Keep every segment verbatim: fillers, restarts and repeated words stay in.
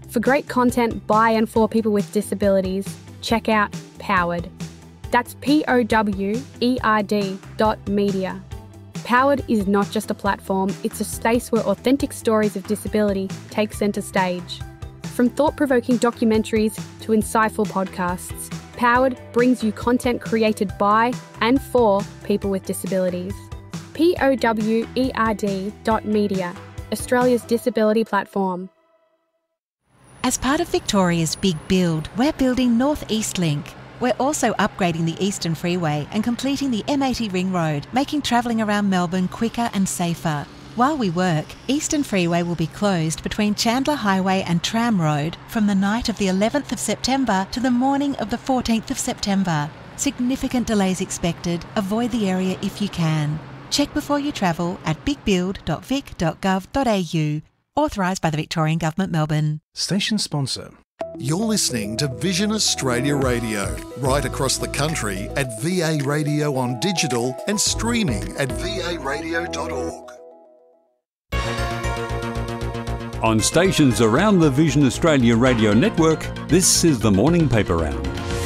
For great content by and for people with disabilities, check out Powered. That's P O W E R D dot media. Powered is not just a platform, it's a space where authentic stories of disability take centre stage. From thought-provoking documentaries to insightful podcasts, Powered brings you content created by and for people with disabilities. P O W E R D dot media, Australia's disability platform. As part of Victoria's Big Build, we're building North East Link. We're also upgrading the Eastern Freeway and completing the M eighty Ring Road, making travelling around Melbourne quicker and safer. While we work, Eastern Freeway will be closed between Chandler Highway and Tram Road from the night of the eleventh of September to the morning of the fourteenth of September. Significant delays expected. Avoid the area if you can. Check before you travel at big build dot vic dot gov dot a u. Authorised by the Victorian Government, Melbourne. Station sponsor. You're listening to Vision Australia Radio, right across the country at V A Radio on digital and streaming at v a radio dot org. On stations around the Vision Australia Radio network, this is the Morning Paper Round.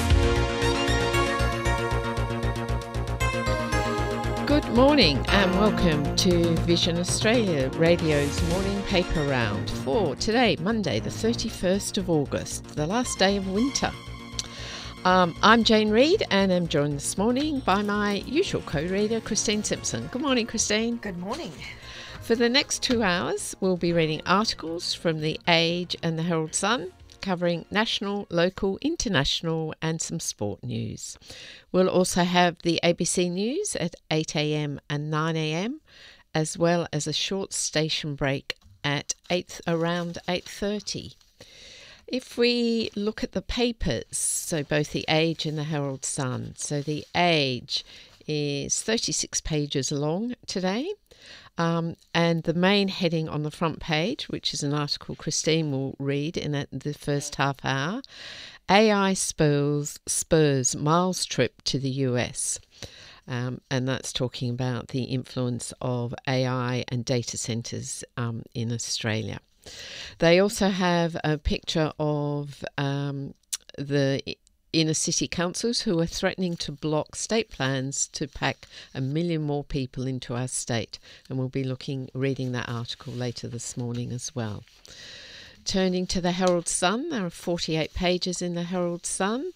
Good morning and welcome to Vision Australia Radio's Morning Paper Round for today, Monday the thirty-first of August, the last day of winter. Um, I'm Jane Reid and I'm joined this morning by my usual co-reader, Christine Simpson. Good morning, Christine. Good morning. For the next two hours, we'll be reading articles from The Age and the Herald Sun, covering national, local, international and some sport news. We'll also have the A B C News at eight a.m. and nine a.m, as well as a short station break at eight around eight thirty. If we look at the papers, so both The Age and the Herald Sun, so The Age is thirty-six pages long today. Um, and the main heading on the front page, which is an article Christine will read in the first half hour, A I spurs, spurs Miles' trip to the U S. Um, and that's talking about the influence of A I and data centres um, in Australia. They also have a picture of um, the inner city councils who are threatening to block state plans to pack a million more people into our state. And we'll be looking, reading that article later this morning as well. Turning to the Herald Sun, there are forty-eight pages in the Herald Sun.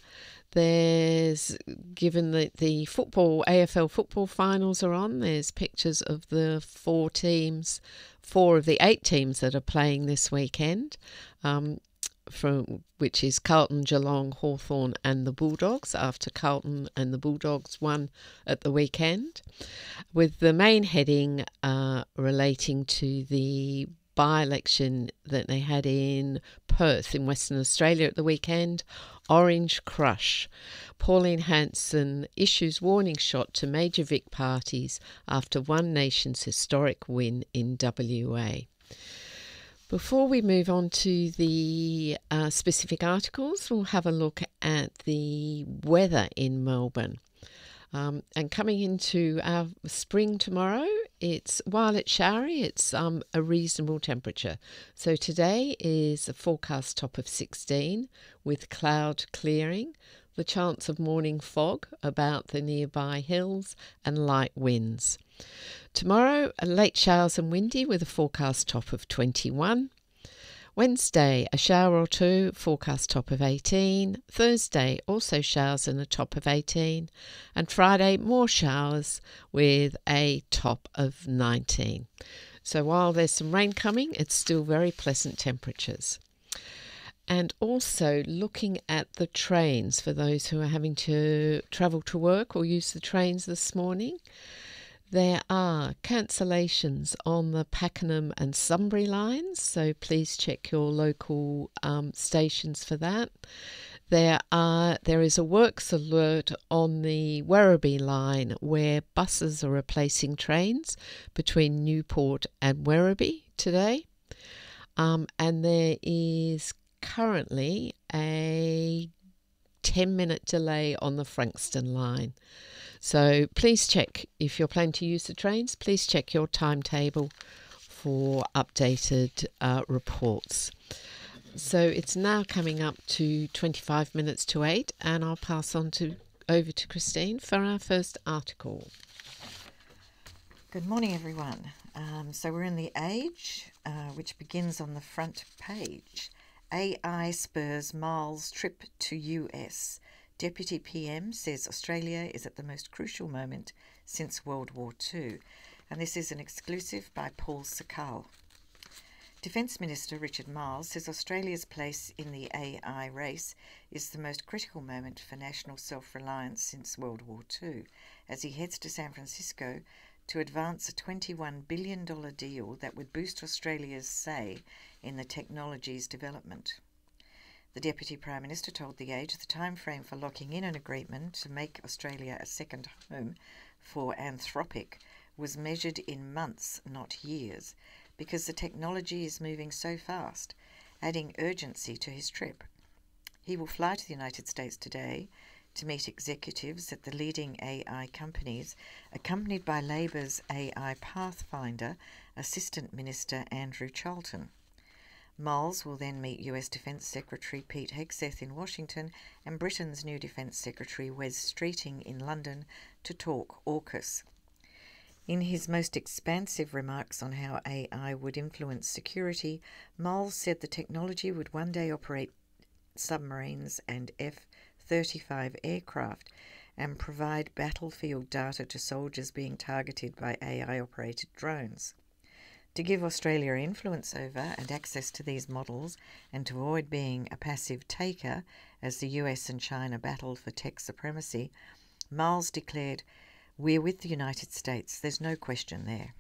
There's, given that the football, A F L football finals are on, there's pictures of the four teams, four of the eight teams that are playing this weekend. Um, from which is Carlton, Geelong, Hawthorn and the Bulldogs, after Carlton and the Bulldogs won at the weekend, with the main heading uh, relating to the by-election that they had in Perth in Western Australia at the weekend, Orange Crush. Pauline Hanson issues warning shot to major Vic parties after One Nation's historic win in W A. Before we move on to the uh, specific articles, we'll have a look at the weather in Melbourne. Um, and coming into our spring tomorrow, it's while it's showery, it's um, a reasonable temperature. So today is a forecast top of sixteen with cloud clearing, the chance of morning fog about the nearby hills and light winds. Tomorrow, late showers and windy with a forecast top of twenty-one. Wednesday, a shower or two, forecast top of eighteen. Thursday, also showers and a top of eighteen. And Friday, more showers with a top of nineteen. So while there's some rain coming, it's still very pleasant temperatures. And also looking at the trains for those who are having to travel to work or use the trains this morning. There are cancellations on the Pakenham and Sunbury lines, so please check your local um, stations for that. There are there is a works alert on the Werribee line where buses are replacing trains between Newport and Werribee today. Um, and there is currently a ten minute delay on the Frankston line. So please check, if you're planning to use the trains, please check your timetable for updated uh, reports. So it's now coming up to twenty-five minutes to eight, and I'll pass on to over to Christine for our first article. Good morning, everyone. Um, so we're in The Age, uh, which begins on the front page. A I spurs Miles' trip to U S. Deputy P M says Australia is at the most crucial moment since World War Two. And this is an exclusive by Paul Sakal. Defence Minister Richard Marles says Australia's place in the A I race is the most critical moment for national self-reliance since World War Two, as he heads to San Francisco to advance a twenty-one billion dollars deal that would boost Australia's say in the technology's development. The Deputy Prime Minister told The Age the time frame for locking in an agreement to make Australia a second home for Anthropic was measured in months, not years, because the technology is moving so fast, adding urgency to his trip. He will fly to the United States today to meet executives at the leading A I companies, accompanied by Labor's A I Pathfinder Assistant Minister Andrew Charlton. Miles will then meet U S Defence Secretary Pete Hegseth in Washington and Britain's new Defence Secretary Wes Streeting in London to talk AUKUS. In his most expansive remarks on how A I would influence security, Miles said the technology would one day operate submarines and F thirty-five aircraft and provide battlefield data to soldiers being targeted by A I-operated drones. To give Australia influence over and access to these models and to avoid being a passive taker as the U S and China battle for tech supremacy, Miles declared, "We're with the United States, there's no question there."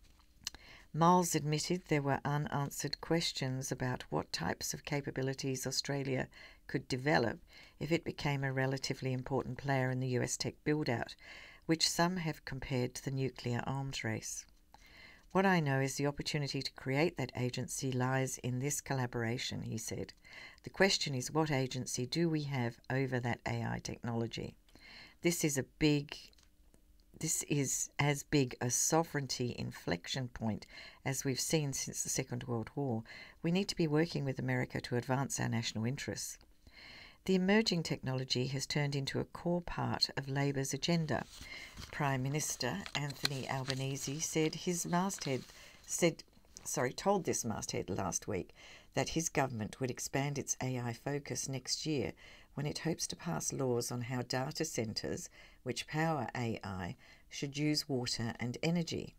Miles admitted there were unanswered questions about what types of capabilities Australia could develop if it became a relatively important player in the U S tech build-out, which some have compared to the nuclear arms race. "What I know is the opportunity to create that agency lies in this collaboration," he said. "The question is, what agency do we have over that A I technology? This is a big This is as big a sovereignty inflection point as we've seen since the Second World War. We need to be working with America to advance our national interests." The emerging technology has turned into a core part of Labor's agenda. Prime Minister Anthony Albanese said his masthead said, sorry, told this masthead last week that his government would expand its A I focus next year when it hopes to pass laws on how data centres, which power A I, should use water and energy.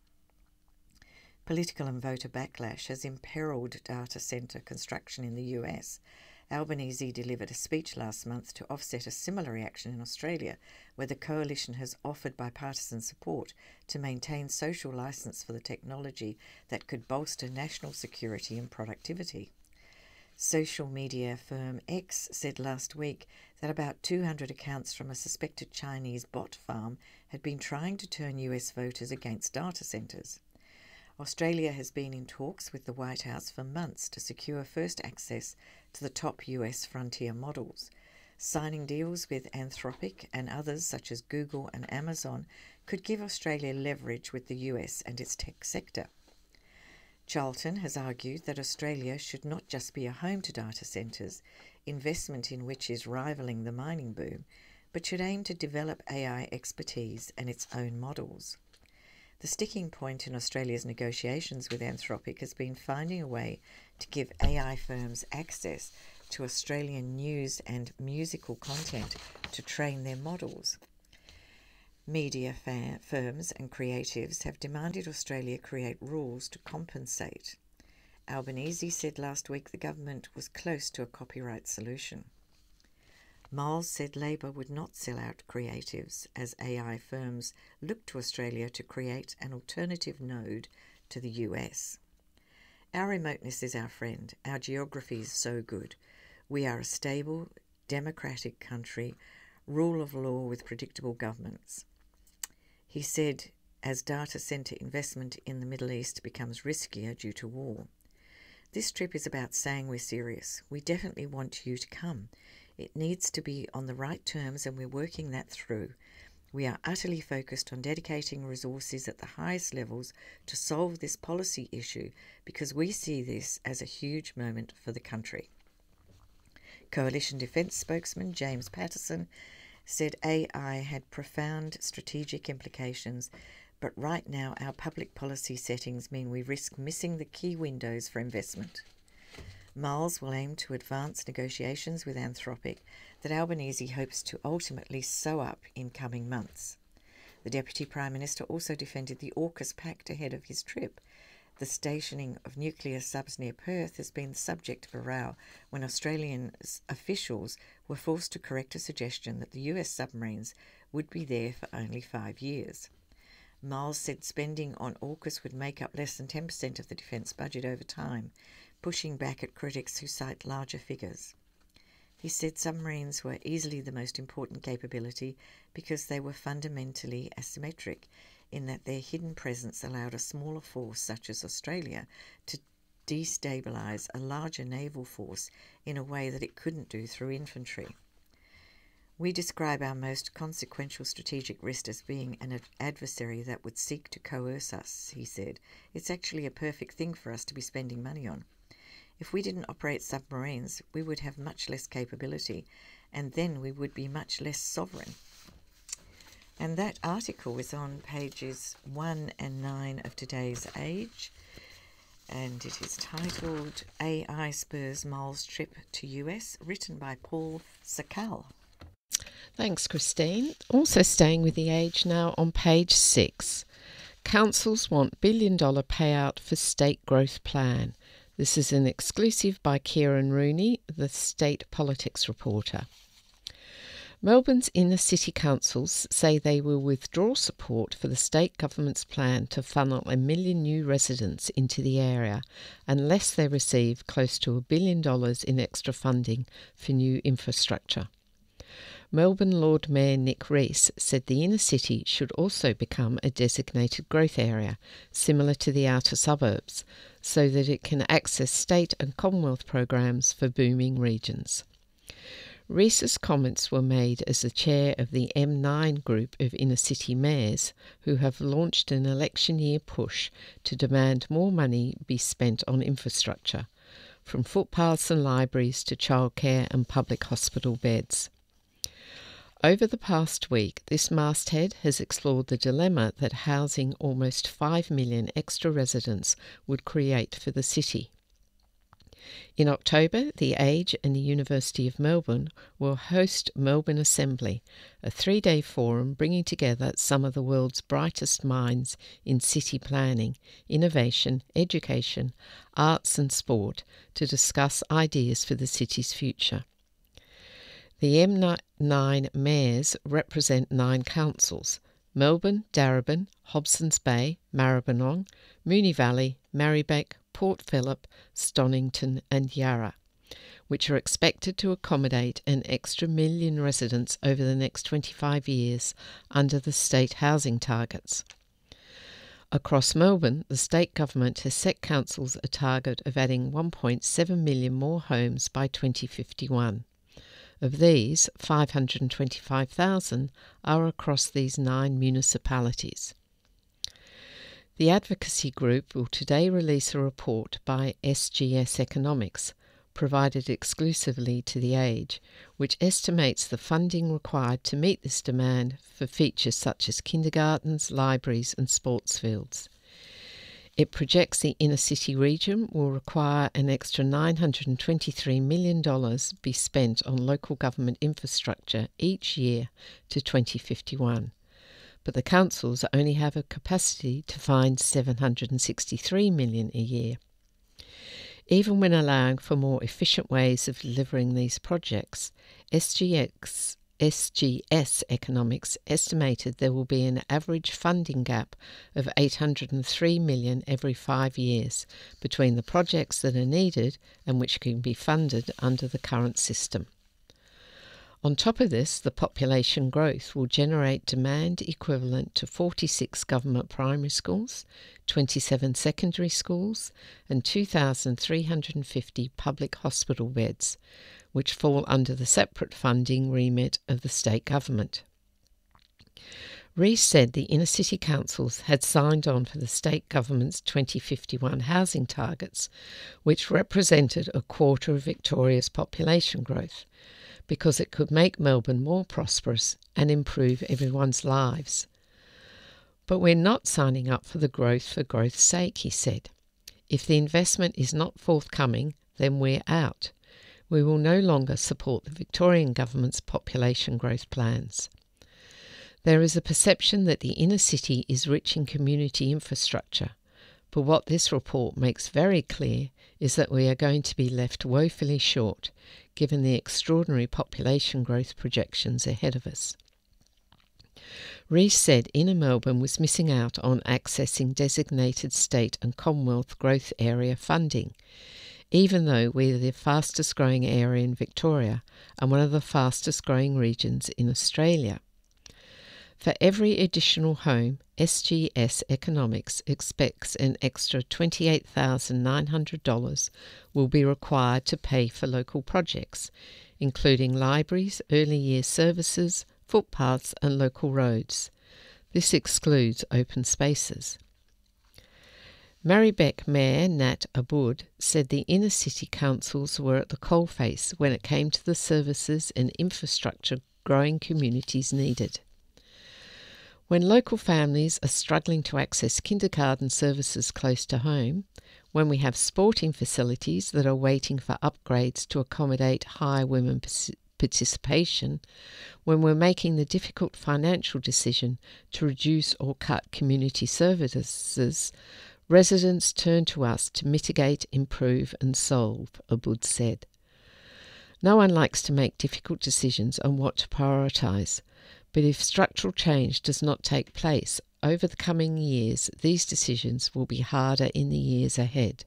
Political and voter backlash has imperilled data centre construction in the U S. Albanese delivered a speech last month to offset a similar reaction in Australia, where the coalition has offered bipartisan support to maintain social licence for the technology that could bolster national security and productivity. Social media firm X said last week that about two hundred accounts from a suspected Chinese bot farm had been trying to turn U S voters against data centres. Australia has been in talks with the White House for months to secure first access to the top U S frontier models. Signing deals with Anthropic and others such as Google and Amazon could give Australia leverage with the U S and its tech sector. Charlton has argued that Australia should not just be a home to data centres, investment in which is rivalling the mining boom, but should aim to develop A I expertise and its own models. The sticking point in Australia's negotiations with Anthropic has been finding a way to give A I firms access to Australian news and musical content to train their models. Media fa- firms and creatives have demanded Australia create rules to compensate. Albanese said last week the government was close to a copyright solution. Miles said Labor would not sell out creatives as A I firms look to Australia to create an alternative node to the U S. "Our remoteness is our friend. Our geography is so good. We are a stable, democratic country, rule of law with predictable governments." He said, as data centre investment in the Middle East becomes riskier due to war. "This trip is about saying we're serious. We definitely want you to come. It needs to be on the right terms and we're working that through. We are utterly focused on dedicating resources at the highest levels to solve this policy issue because we see this as a huge moment for the country." Coalition Defence spokesman James Patterson said A I had profound strategic implications, but right now our public policy settings mean we risk missing the key windows for investment. Miles will aim to advance negotiations with Anthropic that Albanese hopes to ultimately sew up in coming months. The Deputy Prime Minister also defended the AUKUS Pact ahead of his trip. The stationing of nuclear subs near Perth has been the subject of a row when Australian officials were forced to correct a suggestion that the U S submarines would be there for only five years. Miles said spending on AUKUS would make up less than ten percent of the defence budget over time, pushing back at critics who cite larger figures. He said submarines were easily the most important capability because they were fundamentally asymmetric, in that their hidden presence allowed a smaller force such as Australia to destabilise a larger naval force in a way that it couldn't do through infantry. We describe our most consequential strategic risk as being an adversary that would seek to coerce us, he said. It's actually a perfect thing for us to be spending money on. If we didn't operate submarines, we would have much less capability, and then we would be much less sovereign. And that article is on pages one and nine of today's Age, and it is titled A I Spurs Miles' Trip to U S, written by Paul Sakal. Thanks, Christine. Also staying with the Age now on page six. Councils want billion dollar payout for state growth plan. This is an exclusive by Kieran Rooney, the state politics reporter. Melbourne's inner city councils say they will withdraw support for the state government's plan to funnel a million new residents into the area unless they receive close to a billion dollars in extra funding for new infrastructure. Melbourne Lord Mayor Nick Rees said the inner city should also become a designated growth area, similar to the outer suburbs, so that it can access state and Commonwealth programs for booming regions. Rees's comments were made as the chair of the M nine group of inner city mayors who have launched an election year push to demand more money be spent on infrastructure, from footpaths and libraries to childcare and public hospital beds. Over the past week, this masthead has explored the dilemma that housing almost five million extra residents would create for the city. In October, The Age and the University of Melbourne will host Melbourne Assembly, a three-day forum bringing together some of the world's brightest minds in city planning, innovation, education, arts and sport to discuss ideas for the city's future. The M nine mayors represent nine councils: Melbourne, Darebin, Hobsons Bay, Maribyrnong, Moonee Valley, Marybeck, Port Phillip, Stonnington and Yarra, which are expected to accommodate an extra million residents over the next twenty-five years under the state housing targets. Across Melbourne, the state government has set councils a target of adding one point seven million more homes by twenty fifty-one. Of these, five hundred twenty-five thousand are across these nine municipalities. The advocacy group will today release a report by S G S Economics, provided exclusively to The Age, which estimates the funding required to meet this demand for features such as kindergartens, libraries and sports fields. It projects the inner city region will require an extra nine hundred twenty-three million dollars be spent on local government infrastructure each year to twenty fifty-one. But the councils only have a capacity to find seven hundred sixty-three million dollars a year. Even when allowing for more efficient ways of delivering these projects, S G X S G S Economics estimated there will be an average funding gap of eight hundred three million dollars every five years between the projects that are needed and which can be funded under the current system. On top of this, the population growth will generate demand equivalent to forty-six government primary schools, twenty-seven secondary schools and two thousand three hundred fifty public hospital beds, which fall under the separate funding remit of the state government. Rees said the inner city councils had signed on for the state government's twenty fifty-one housing targets, which represented a quarter of Victoria's population growth, because it could make Melbourne more prosperous and improve everyone's lives. But we're not signing up for the growth for growth's sake, he said. If the investment is not forthcoming, then we're out. We will no longer support the Victorian government's population growth plans. There is a perception that the inner city is rich in community infrastructure, but what this report makes very clear is that we are going to be left woefully short, given the extraordinary population growth projections ahead of us. Rees said inner Melbourne was missing out on accessing designated state and Commonwealth growth area funding, even though we're the fastest growing area in Victoria and one of the fastest growing regions in Australia. For every additional home, S G S Economics expects an extra twenty-eight thousand nine hundred dollars will be required to pay for local projects, including libraries, early years services, footpaths and local roads. This excludes open spaces. Marybeck Mayor Nat Aboud said the inner city councils were at the coalface when it came to the services and infrastructure growing communities needed. When local families are struggling to access kindergarten services close to home, when we have sporting facilities that are waiting for upgrades to accommodate high women participation, when we're making the difficult financial decision to reduce or cut community services, residents turn to us to mitigate, improve and solve, Aboud said. No one likes to make difficult decisions on what to prioritise, but if structural change does not take place over the coming years, these decisions will be harder in the years ahead.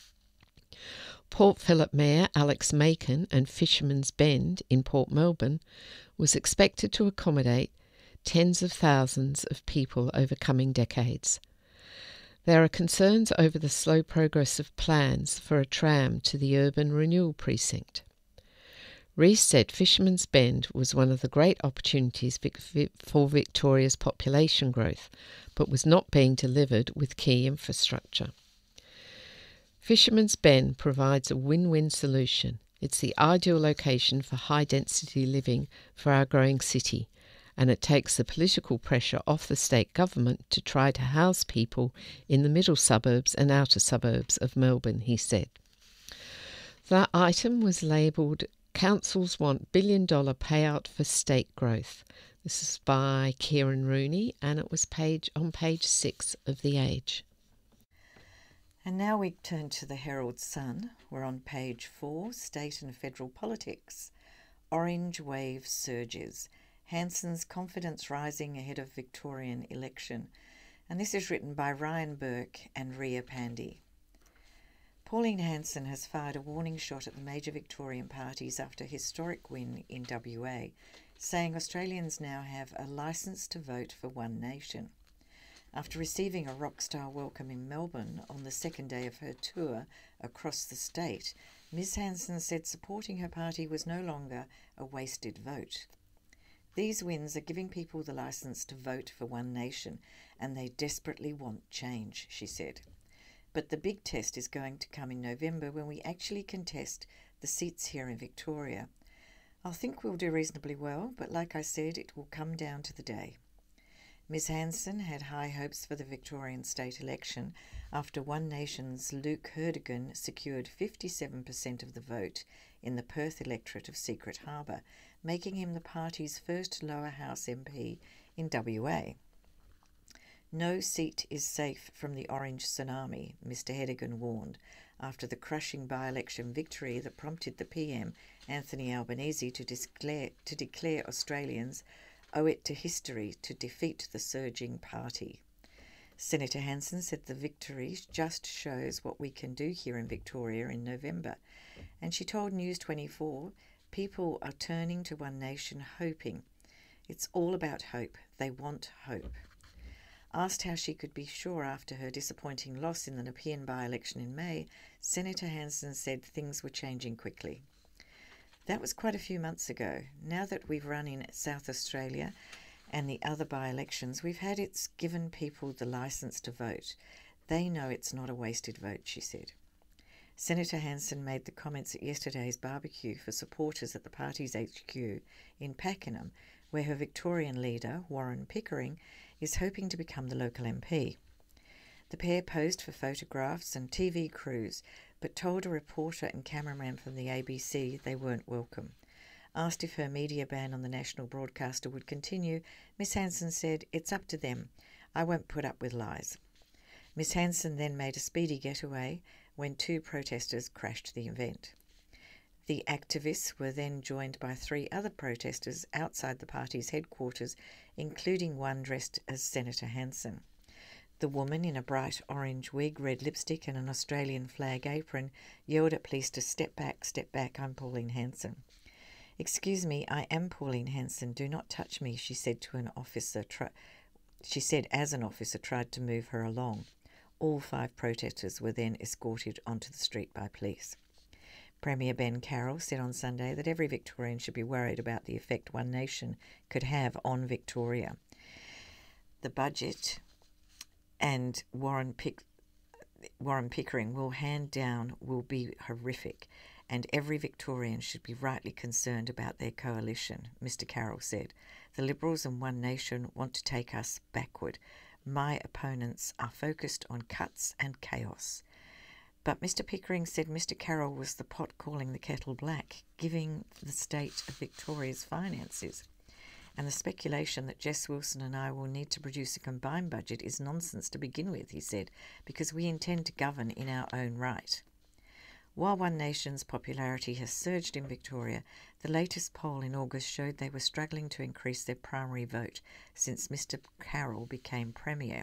Port Phillip Mayor Alex Macon and Fisherman's Bend in Port Melbourne was expected to accommodate tens of thousands of people over coming decades. There are concerns over the slow progress of plans for a tram to the urban renewal precinct. Rees said Fisherman's Bend was one of the great opportunities for Victoria's population growth, but was not being delivered with key infrastructure. Fisherman's Bend provides a win-win solution. It's the ideal location for high-density living for our growing city, and it takes the political pressure off the state government to try to house people in the middle suburbs and outer suburbs of Melbourne, he said. That item was labelled Councils Want Billion Dollar Payout for State Growth. This is by Kieran Rooney, and it was page on page six of The Age. And now we turn to the Herald Sun. We're on page four, State and Federal Politics. Orange wave surges. Hanson's confidence rising ahead of Victorian election. And this is written by Ryan Burke and Ria Pandy. Pauline Hanson has fired a warning shot at the major Victorian parties after a historic win in W A, saying Australians now have a licence to vote for one nation. After receiving a rock-star welcome in Melbourne on the second day of her tour across the state, Miz Hanson said supporting her party was no longer a wasted vote. These wins are giving people the licence to vote for one nation, and they desperately want change, she said. But the big test is going to come in November when we actually contest the seats here in Victoria. I think we'll do reasonably well, but like I said, it will come down to the day. Miz Hanson had high hopes for the Victorian state election after One Nation's Luke Herdigan secured fifty-seven percent of the vote in the Perth electorate of Secret Harbour, making him the party's first lower house M P in W A. No seat is safe from the orange tsunami, Mister Herdigan warned, after the crushing by-election victory that prompted the P M, Anthony Albanese, to declare, to declare Australians owe it to history to defeat the surging party. Senator Hanson said the victory just shows what we can do here in Victoria in November, and she told News twenty-four, people are turning to One Nation hoping. It's all about hope. They want hope. Asked how she could be sure after her disappointing loss in the Nepean by-election in May, Senator Hanson said things were changing quickly. That was quite a few months ago. Now that we've run in South Australia and the other by-elections we've had, it's given people the licence to vote. They know it's not a wasted vote, she said. Senator Hanson made the comments at yesterday's barbecue for supporters at the party's H Q in Pakenham, where her Victorian leader, Warren Pickering, is hoping to become the local M P. The pair posed for photographs and T V crews, but told a reporter and cameraman from the A B C they weren't welcome. Asked if her media ban on the national broadcaster would continue, Miss Hanson said, "It's up to them. I won't put up with lies." Miss Hanson then made a speedy getaway when two protesters crashed the event. The activists were then joined by three other protesters outside the party's headquarters, including one dressed as Senator Hanson. The woman in a bright orange wig, red lipstick and an Australian flag apron yelled at police to step back, step back, I'm Pauline Hanson. "Excuse me, I am Pauline Hanson, do not touch me," she said to an officer. Tri- she said as an officer tried to move her along. All five protesters were then escorted onto the street by police. Premier Ben Carroll said on Sunday that every Victorian should be worried about the effect One Nation could have on Victoria. The budget and Warren, Pick- Warren Pickering will hand down will be horrific, and every Victorian should be rightly concerned about their coalition, Mister Carroll said. The Liberals and One Nation want to take us backward. My opponents are focused on cuts and chaos. But Mister Pickering said Mister Carroll was the pot calling the kettle black, giving the state of Victoria's finances. And the speculation that Jess Wilson and I will need to produce a combined budget is nonsense to begin with, he said, because we intend to govern in our own right. While One Nation's popularity has surged in Victoria, the latest poll in August showed they were struggling to increase their primary vote since Mister Carroll became Premier.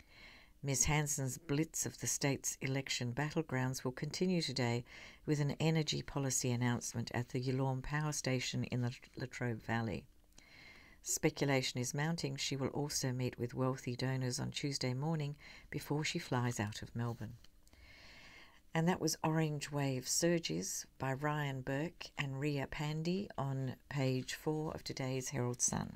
Miz Hanson's blitz of the state's election battlegrounds will continue today with an energy policy announcement at the Yallourn Power Station in the Latrobe Valley. Speculation is mounting she will also meet with wealthy donors on Tuesday morning before she flies out of Melbourne. And that was Orange Wave Surges by Ryan Burke and Ria Pandy on page four of today's Herald Sun.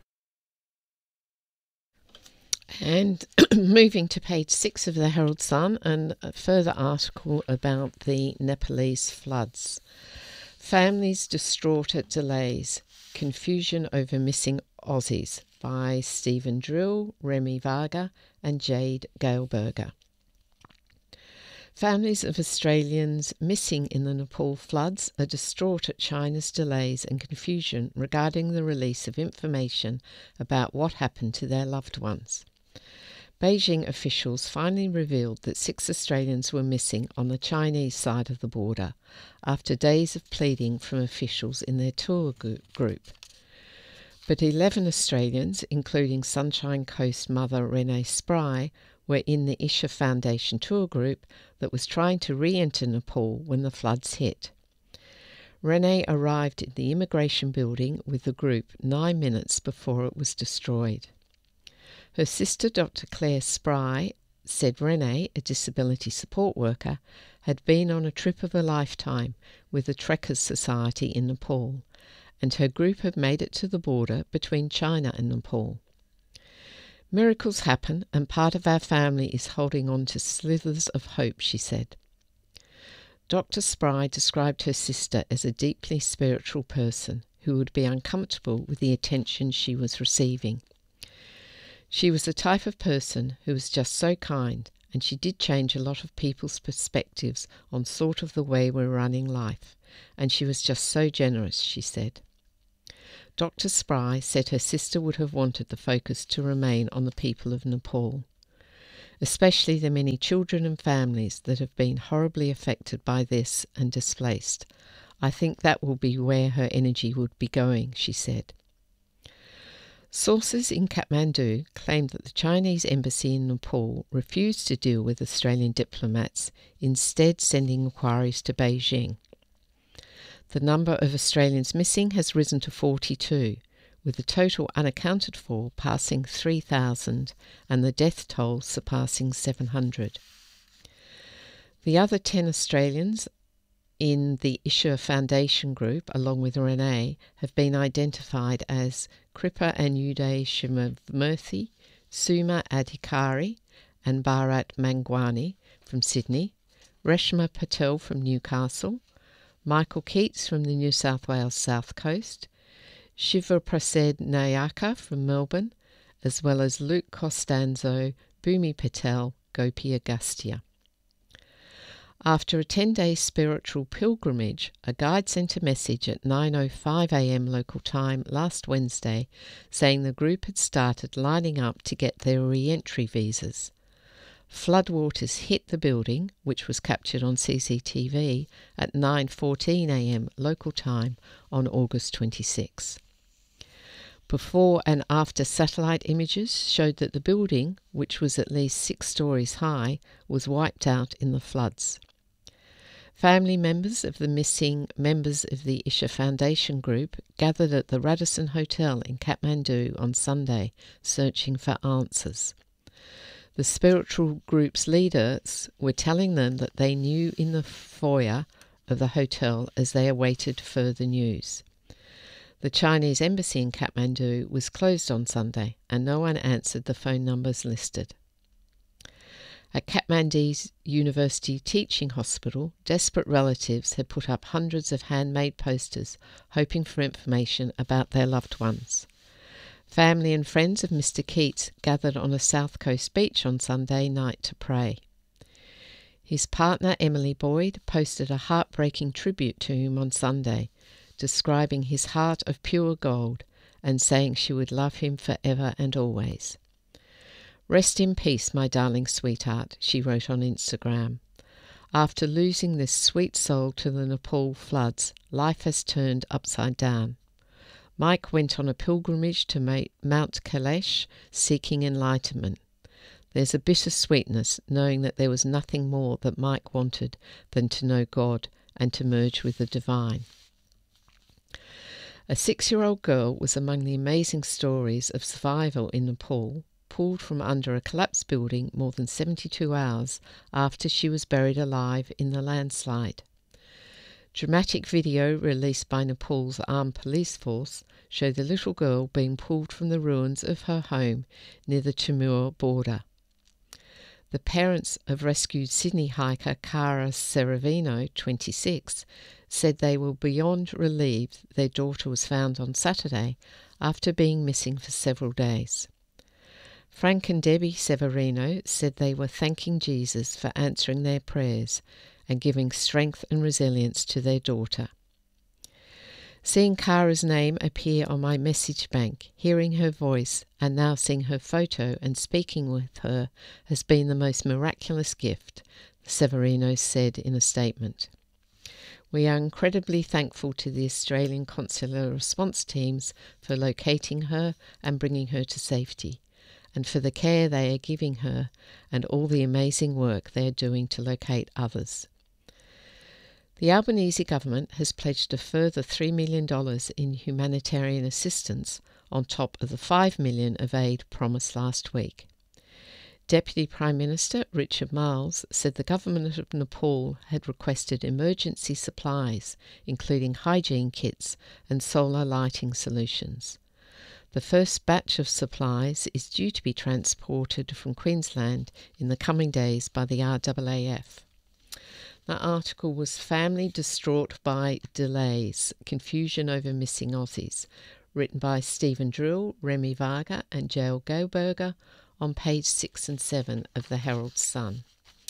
And moving to page six of the Herald Sun, and a further article about the Nepalese floods. Families distraught at delays, confusion over missing Aussies by Stephen Drill, Remy Varga and Jade Gailberger. Families of Australians missing in the Nepal floods are distraught at China's delays and confusion regarding the release of information about what happened to their loved ones. Beijing officials finally revealed that six Australians were missing on the Chinese side of the border after days of pleading from officials in their tour group. But eleven Australians, including Sunshine Coast mother Renee Spry, were in the Isha Foundation tour group that was trying to re-enter Nepal when the floods hit. Renee arrived in the immigration building with the group nine minutes before it was destroyed. Her sister, Doctor Claire Spry, said Renee, a disability support worker, had been on a trip of a lifetime with the Trekkers Society in Nepal, and her group had made it to the border between China and Nepal. Miracles happen, and part of our family is holding on to slithers of hope, she said. Doctor Spry described her sister as a deeply spiritual person who would be uncomfortable with the attention she was receiving. She was the type of person who was just so kind, and she did change a lot of people's perspectives on sort of the way we're running life, and she was just so generous, she said. Doctor Spry said her sister would have wanted the focus to remain on the people of Nepal, especially the many children and families that have been horribly affected by this and displaced. I think that will be where her energy would be going, she said. Sources in Kathmandu claimed that the Chinese embassy in Nepal refused to deal with Australian diplomats, instead sending inquiries to Beijing. The number of Australians missing has risen to forty-two, with the total unaccounted for passing three thousand and the death toll surpassing seven hundred. The other ten Australians in the Isha Foundation group, along with Renee, have been identified as Kripa and Uday Shimamurthy, Suma Adhikari and Bharat Mangwani from Sydney, Reshma Patel from Newcastle, Michael Keats from the New South Wales South Coast, Shiva Prasad Nayaka from Melbourne, as well as Luke Costanzo, Bhumi Patel, Gopi Agastya. After a ten-day spiritual pilgrimage, a guide sent a message at nine oh five a m local time last Wednesday saying the group had started lining up to get their re-entry visas. Floodwaters hit the building, which was captured on C C T V, at nine fourteen a m local time on August twenty-sixth. Before and after satellite images showed that the building, which was at least six stories high, was wiped out in the floods. Family members of the missing members of the Isha Foundation group gathered at the Radisson Hotel in Kathmandu on Sunday, searching for answers. The spiritual group's leaders were telling them that they knew in the foyer of the hotel as they awaited further news. The Chinese embassy in Kathmandu was closed on Sunday and no one answered the phone numbers listed. At Kathmandu's University Teaching Hospital, desperate relatives had put up hundreds of handmade posters hoping for information about their loved ones. Family and friends of Mister Keats gathered on a South Coast beach on Sunday night to pray. His partner Emily Boyd posted a heartbreaking tribute to him on Sunday, describing his heart of pure gold and saying she would love him forever and always. "Rest in peace, my darling sweetheart," she wrote on Instagram. "After losing this sweet soul to the Nepal floods, life has turned upside down. Mike went on a pilgrimage to Mount Kailash seeking enlightenment. There's a bitter sweetness knowing that there was nothing more that Mike wanted than to know God and to merge with the divine." A six-year-old girl was among the amazing stories of survival in Nepal, pulled from under a collapsed building more than seventy-two hours after she was buried alive in the landslide. Dramatic video released by Nepal's armed police force showed the little girl being pulled from the ruins of her home near the Timur border. The parents of rescued Sydney hiker Cara Seravino, twenty-six, said they were beyond relieved their daughter was found on Saturday after being missing for several days. Frank and Debbie Severino said they were thanking Jesus for answering their prayers and giving strength and resilience to their daughter. Seeing Cara's name appear on my message bank, hearing her voice, and now seeing her photo and speaking with her has been the most miraculous gift, the Severinos said in a statement. We are incredibly thankful to the Australian Consular Response Teams for locating her and bringing her to safety, and for the care they are giving her and all the amazing work they are doing to locate others. The Albanese government has pledged a further three million dollars in humanitarian assistance on top of the five million dollars of aid promised last week. Deputy Prime Minister Richard Marles said the government of Nepal had requested emergency supplies, including hygiene kits and solar lighting solutions. The first batch of supplies is due to be transported from Queensland in the coming days by the R A A F. The article was Family Distraught by Delays, Confusion Over Missing Aussies, written by Stephen Drill, Remy Varga and Jael Goldberger on page six and seven of the Herald Sun.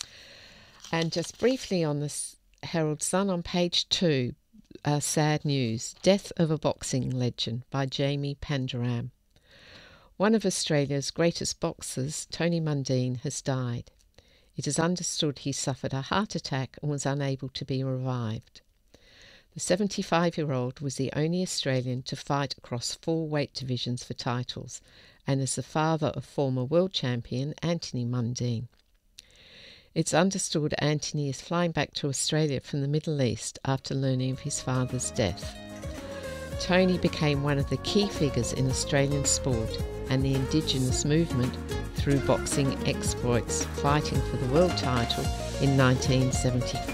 And just briefly on the Herald Sun on page two, Uh, sad news, Death of a Boxing Legend by Jamie Pandaram. One of Australia's greatest boxers, Tony Mundine, has died. It is understood he suffered a heart attack and was unable to be revived. The seventy-five-year-old was the only Australian to fight across four weight divisions for titles and is the father of former world champion Anthony Mundine. It's understood Anthony is flying back to Australia from the Middle East after learning of his father's death. Tony became one of the key figures in Australian sport and the Indigenous movement through boxing exploits, fighting for the world title in nineteen seventy-four.